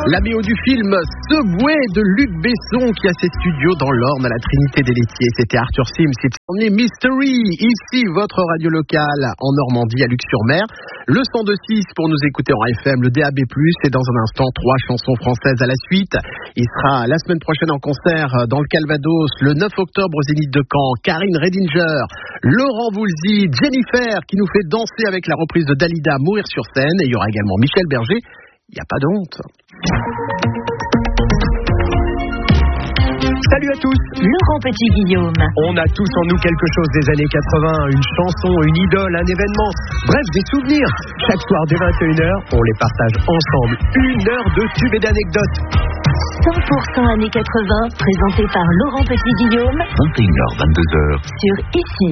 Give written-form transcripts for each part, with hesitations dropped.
La BO du film Subway de Luc Besson qui a ses studios dans l'Orne à la Trinité des Laitiers. C'était Arthur Sims, c'est tourné Mystery. Ici, votre radio locale en Normandie à Luc-sur-Mer. Le 102.6 pour nous écouter en FM, le DAB+, et dans un instant, 3 chansons françaises à la suite. Il sera la semaine prochaine en concert dans le Calvados, le 9 octobre au Zénith de Caen. Karine Redinger, Laurent Voulzy, Jennifer qui nous fait danser avec la reprise de Dalida, Mourir sur scène. Et il y aura également Michel Berger. Il n'y a pas de honte. Salut à tous. Laurent Petit-Guillaume. On a tous en nous quelque chose des années 80, une chanson, une idole, un événement, bref des souvenirs. Chaque soir dès 21h, on les partage ensemble. 1 heure de tubes et d'anecdotes. 100% années 80, présenté par Laurent Petit-Guillaume. 21h, 22h. Sur Ici.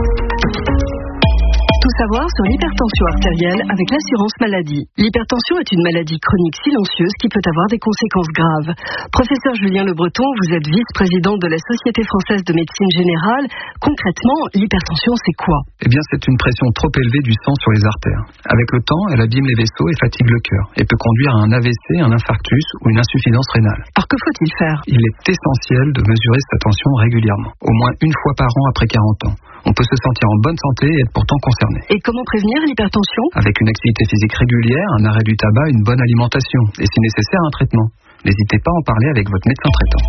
Tout savoir sur l'hypertension artérielle avec l'assurance maladie. L'hypertension est une maladie chronique silencieuse qui peut avoir des conséquences graves. Professeur Julien Le Breton, vous êtes vice-président de la Société française de médecine générale. Concrètement, l'hypertension, c'est quoi ? Eh bien, c'est une pression trop élevée du sang sur les artères. Avec le temps, elle abîme les vaisseaux et fatigue le cœur et peut conduire à un AVC, un infarctus ou une insuffisance rénale. Alors que faut-il faire ? Il est essentiel de mesurer sa tension régulièrement, au moins 1 fois par an après 40 ans. On peut se sentir en bonne santé et être pourtant concerné. Et comment prévenir l'hypertension ? Avec une activité physique régulière, un arrêt du tabac, une bonne alimentation et si nécessaire un traitement. N'hésitez pas à en parler avec votre médecin traitant.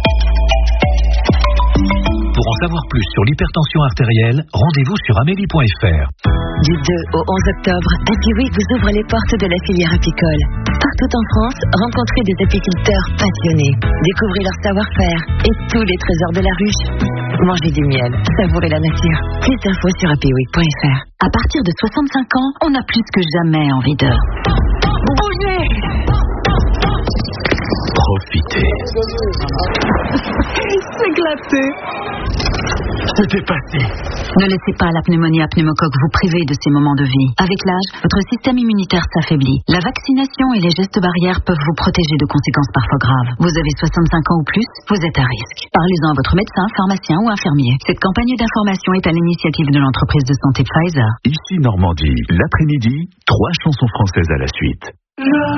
Pour en savoir plus sur l'hypertension artérielle, rendez-vous sur amélie.fr. Du 2 au 11 octobre, Happy Week vous ouvre les portes de la filière apicole. Partout en France, rencontrez des apiculteurs passionnés. Découvrez leur savoir-faire et tous les trésors de la ruche. Mangez du miel, savourez la nature. Plus d'infos sur happyweek.fr. À partir de 65 ans, on a plus que jamais envie de bouger. Profitez. S'éclater. C'était passé. Ne laissez pas la pneumonie à pneumocoque vous priver de ces moments de vie. Avec l'âge, votre système immunitaire s'affaiblit. La vaccination et les gestes barrières peuvent vous protéger de conséquences parfois graves. Vous avez 65 ans ou plus, vous êtes à risque. Parlez-en à votre médecin, pharmacien ou infirmier. Cette campagne d'information est à l'initiative de l'entreprise de santé Pfizer. Ici Normandie, l'après-midi, 3 chansons françaises à la suite.